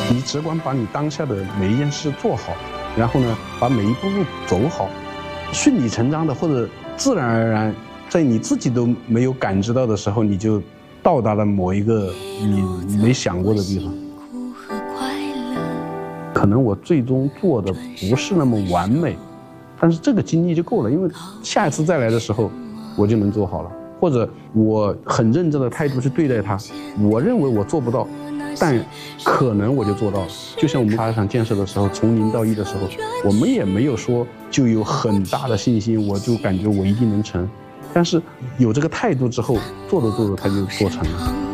你只管把你当下的每一件事做好，然后呢，把每一步路走好，顺理成章的或者自然而然，在你自己都没有感知到的时候，你就到达了某一个你没想过的地方。可能我最终做的不是那么完美，但是这个经历就够了，因为下一次再来的时候，我就能做好了。或者我很认真的态度去对待它，我认为我做不到，但可能我就做到了。就像我们发展建设的时候，从0到1的时候，我们也没有说就有很大的信心，我就感觉我一定能成。但是有这个态度之后，做着做着它就做成了。